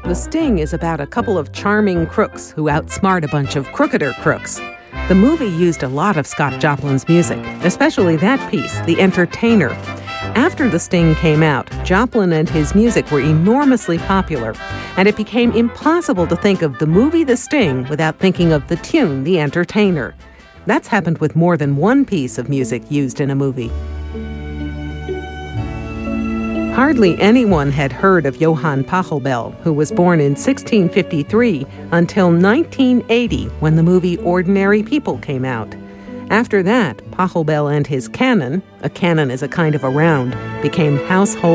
The Sting is about a couple of charming crooks who outsmart a bunch of crookeder crooks. The movie used a lot of Scott Joplin's music, especially that piece, The Entertainer. After The Sting came out, Joplin and his music were enormously popular, and it became impossible to think of the movie The Sting without thinking of the tune The Entertainer. That's happened with more than one piece of music used in a movie. Hardly anyone had heard of Johann Pachelbel, who was born in 1653, until 1980, when the movie Ordinary People came out. After that, Pachelbel and his canon, a canon is a kind of a round, became household